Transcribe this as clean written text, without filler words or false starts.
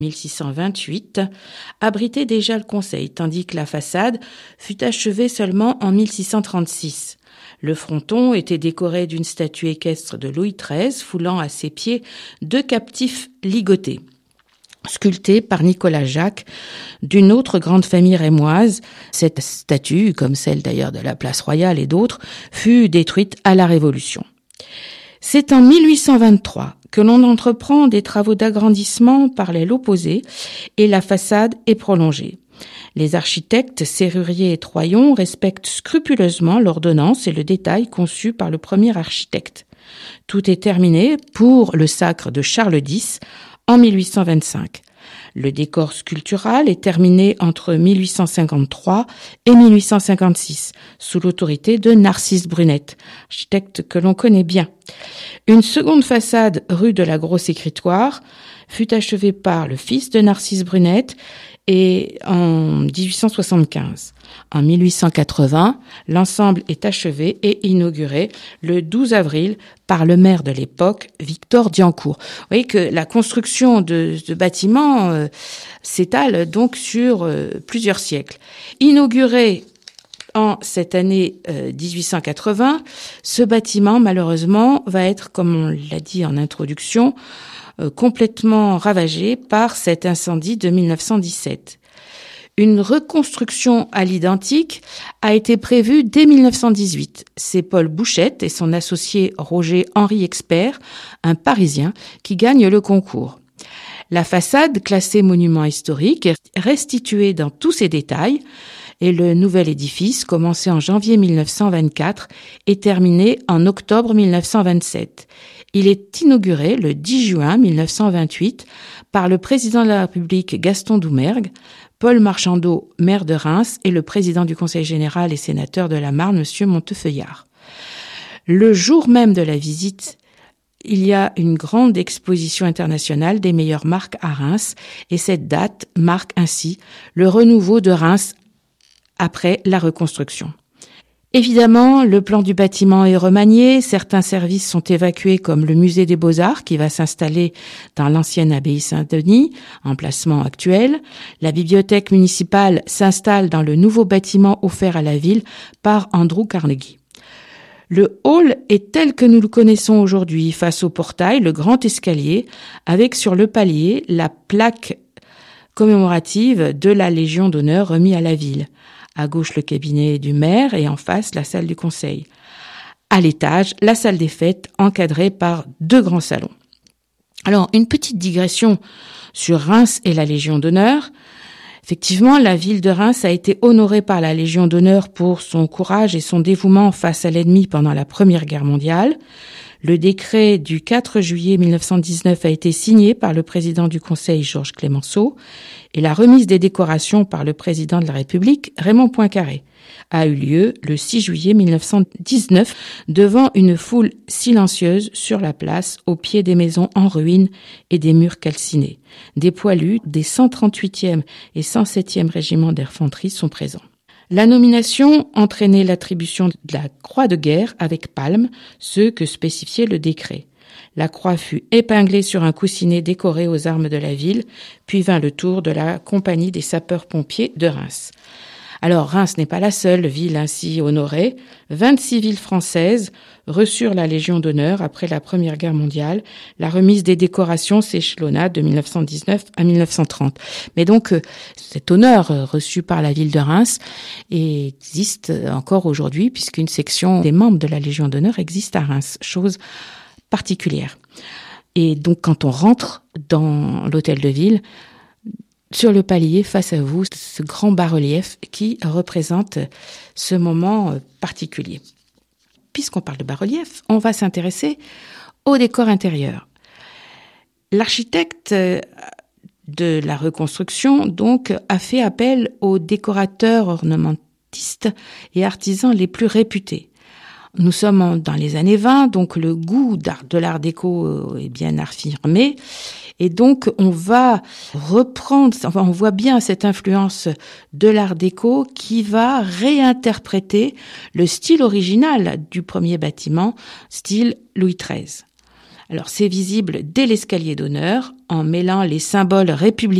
1628, abritait déjà le conseil, tandis que la façade fut achevée seulement en 1636. Le fronton était décoré d'une statue équestre de Louis XIII, foulant à ses pieds 2 captifs ligotés, sculptés par Nicolas Jacques, d'une autre grande famille rémoise. Cette statue, comme celle d'ailleurs de la Place Royale et d'autres, fut détruite à la Révolution. C'est en 1823 que l'on entreprend des travaux d'agrandissement par l'aile opposée et la façade est prolongée. Les architectes Serrurier et Troyon respectent scrupuleusement l'ordonnance et le détail conçus par le premier architecte. Tout est terminé pour le sacre de Charles X en 1825. Le décor sculptural est terminé entre 1853 et 1856, sous l'autorité de Narcisse Brunette, architecte que l'on connaît bien. Une seconde façade rue de la Grosse-Écritoire fut achevée par le fils de Narcisse Brunette et en 1875. En 1880, l'ensemble est achevé et inauguré le 12 avril par le maire de l'époque, Victor Diancourt. Vous voyez que la construction de ce bâtiment s'étale donc sur plusieurs siècles. Inauguré en cette année 1880, ce bâtiment, malheureusement, va être, comme on l'a dit en introduction, complètement ravagé par cet incendie de 1917. Une reconstruction à l'identique a été prévue dès 1918. C'est Paul Bouchette et son associé Roger-Henri Expert, un Parisien, qui gagnent le concours. La façade, classée monument historique, est restituée dans tous ses détails et le nouvel édifice, commencé en janvier 1924, est terminé en octobre 1927. Il est inauguré le 10 juin 1928 par le président de la République Gaston Doumergue, Paul Marchandeau, maire de Reims, et le président du Conseil général et sénateur de la Marne, M. Montefeuillard. Le jour même de la visite, il y a une grande exposition internationale des meilleures marques à Reims, et cette date marque ainsi le renouveau de Reims après la reconstruction. Évidemment, le plan du bâtiment est remanié, certains services sont évacués comme le musée des Beaux-Arts qui va s'installer dans l'ancienne abbaye Saint-Denis, emplacement actuel. La bibliothèque municipale s'installe dans le nouveau bâtiment offert à la ville par Andrew Carnegie. Le hall est tel que nous le connaissons aujourd'hui, face au portail, le grand escalier, avec sur le palier la plaque commémorative de la Légion d'honneur remise à la ville. À gauche, le cabinet du maire et en face, la salle du conseil. À l'étage, la salle des fêtes encadrée par 2 grands salons. Alors, une petite digression sur Reims et la Légion d'honneur. Effectivement, la ville de Reims a été honorée par la Légion d'honneur pour son courage et son dévouement face à l'ennemi pendant la Première Guerre mondiale. Le décret du 4 juillet 1919 a été signé par le président du Conseil, Georges Clemenceau, et la remise des décorations par le président de la République, Raymond Poincaré, a eu lieu le 6 juillet 1919 devant une foule silencieuse sur la place, au pied des maisons en ruine et des murs calcinés. Des poilus des 138e et 107e régiments d'infanterie sont présents. La nomination entraînait l'attribution de la croix de guerre avec palme, ce que spécifiait le décret. La croix fut épinglée sur un coussinet décoré aux armes de la ville, puis vint le tour de la compagnie des sapeurs-pompiers de Reims. Alors, Reims n'est pas la seule ville ainsi honorée. 26 villes françaises reçurent la Légion d'honneur après la Première Guerre mondiale. La remise des décorations s'échelonna de 1919 à 1930. Mais donc, cet honneur reçu par la ville de Reims existe encore aujourd'hui, puisqu'une section des membres de la Légion d'honneur existe à Reims, chose particulière. Et donc, quand on rentre dans l'hôtel de ville, sur le palier, face à vous, ce grand bas-relief qui représente ce moment particulier. Puisqu'on parle de bas-relief, on va s'intéresser au décor intérieur. L'architecte de la reconstruction, donc, a fait appel aux décorateurs ornementistes et artisans les plus réputés. Nous sommes dans les années 20, donc le goût de l'art déco est bien affirmé. Et donc, on va reprendre, on voit bien cette influence de l'art déco qui va réinterpréter le style original du premier bâtiment, style Louis XIII. Alors c'est visible dès l'escalier d'honneur, en mêlant les symboles républicains